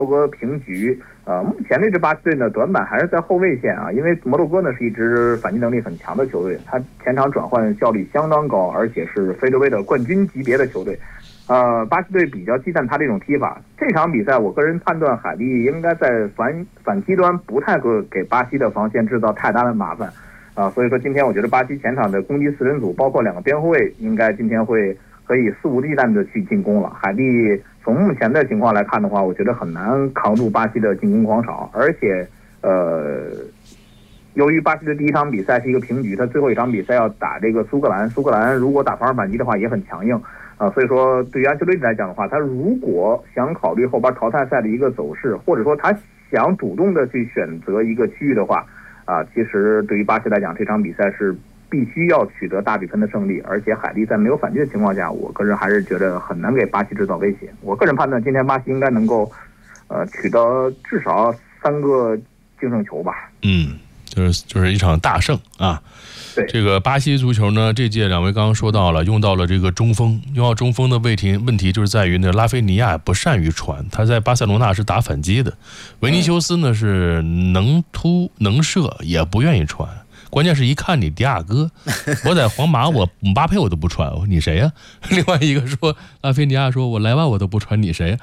哥平局。目前这支巴西队呢，短板还是在后卫线啊，因为摩洛哥呢是一支反击能力很强的球队，他前场转换效率相当高，而且是非洲杯的冠军级别的球队。巴西队比较忌惮他这种踢法。这场比赛，我个人判断海地应该在反击端不太会给巴西的防线制造太大的麻烦所以说今天我觉得巴西前场的攻击四人组，包括2个边后卫，应该今天会可以肆无忌惮的去进攻了。海地从目前的情况来看的话，我觉得很难扛住巴西的进攻狂潮，而且由于巴西的第一场比赛是一个平局，他最后一场比赛要打这个苏格兰，苏格兰如果打防守反击的话也很强硬所以说对于安切洛蒂来讲的话，他如果想考虑后边淘汰赛的一个走势，或者说他想主动的去选择一个区域的话其实对于巴西来讲，这场比赛是必须要取得大比分的胜利，而且海地在没有反击的情况下，我个人还是觉得很难给巴西制造威胁。我个人判断，今天巴西应该能够取得至少3个净胜球吧。 就是一场大胜啊。 对， 这个巴西足球呢，这届2位刚刚说到了，用到了这个中锋，用到中锋的问题就是在于呢，拉菲尼亚不善于传，他在巴塞罗那是打反击的，维尼修斯呢是能突能射，也不愿意传。关键是一看你迪亚哥，我在皇马我姆巴佩我都不传，你谁呀？另外一个说拉菲尼亚说我莱万我都不传，你谁呀？